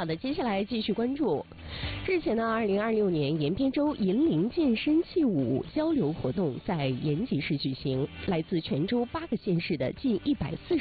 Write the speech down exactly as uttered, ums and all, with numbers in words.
好的，接下来继续关注。日前呢，二零二六年延边州银陵健身器舞交流活动在延吉市举行，来自全州八个县市的近一百四十